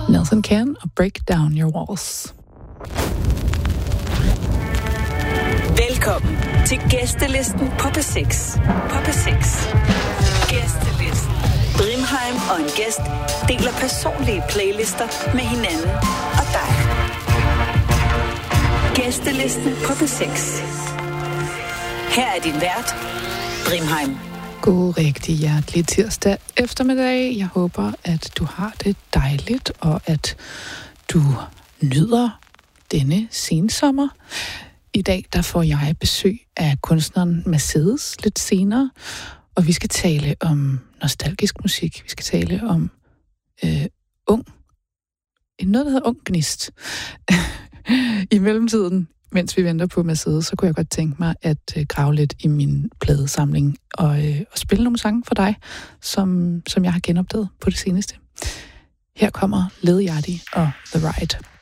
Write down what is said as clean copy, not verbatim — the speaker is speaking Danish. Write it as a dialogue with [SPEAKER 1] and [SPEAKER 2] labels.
[SPEAKER 1] Nathan Can og Break Down Your Walls.
[SPEAKER 2] Velkommen til gæstelisten på P6. På P6. Gæstelisten. Brimheim og en gæst deler personlige playlister med hinanden og dig. Gæstelisten på P6. Her er din vært, Brimheim.
[SPEAKER 1] God rigtig hjertelig tirsdag eftermiddag. Jeg håber, at du har det dejligt, og at du nyder denne sensommer. I dag der får jeg besøg af kunstneren Mercedes lidt senere, og vi skal tale om nostalgisk musik. Vi skal tale om noget, der hedder Ung Gnist. I mellemtiden, mens vi venter på Mercedes, så kunne jeg godt tænke mig at grave lidt i min pladesamling og spille nogle sange for dig, som jeg har genopdaget på det seneste. Her kommer Led Yachty og The Ride.